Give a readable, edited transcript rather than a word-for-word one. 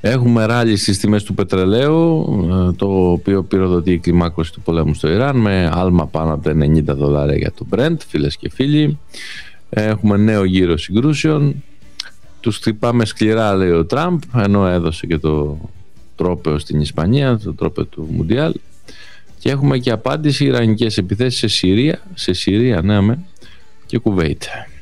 Έχουμε ράλι στις τιμές του πετρελαίου, το οποίο πυροδοτεί η κλιμάκωση του πολέμου στο Ιράν, με άλμα πάνω από τα $90 για το Brent, φίλες και φίλοι. Έχουμε νέο γύρο συγκρούσεων. Τους χτυπάμε σκληρά, λέει ο Τραμπ, ενώ έδωσε και το τρόπαιο στην Ισπανία, το τρόπαιο του Μουντιάλ. Και έχουμε και απάντηση, ιρανικές επιθέσεις σε Συρία, ναι, και Κουβέιτ.